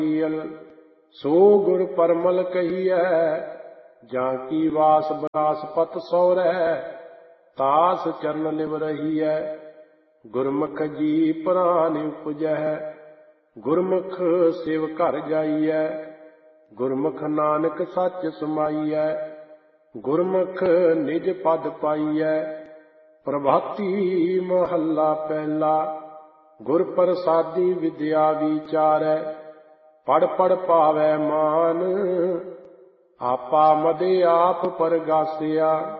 ਸੋ ਗੁਰ ਪਰਮਲ ਕਹੀਐ, ਜਾਂ ਕੀ ਵਾਸ ਬਨਾਸਪਤ ਸੌਰੈ, ਤਾਸ ਚਰਨ ਲਿਵ ਰਹੀਐ। ਗੁਰਮੁਖ ਜੀ ਪ੍ਰਾਨ ਉਪਜੈ, ਗੁਰਮੁਖ ਸਿਵ ਘਰ ਜਾਈਐ। ਗੁਰਮੁਖ ਨਾਨਕ ਸੱਚ ਸਮਾਈਐ, ਗੁਰਮੁਖ ਨਿਜ ਪਦ ਪਾਈਐ। ਪ੍ਰਭਾਤੀ ਮਹੱਲਾ ਪਹਿਲਾ। ਗੁਰ ਪ੍ਰਸਾਦੀ ਵਿਦਿਆ ਵਿਚਾਰੈ, ਪੜ੍ਹ ਪੜ੍ਹ ਪਾਵੈ ਮਾਨ। ਆਪਾ ਮਦੇ ਆਪ ਪਰਗਾਸਿਆ,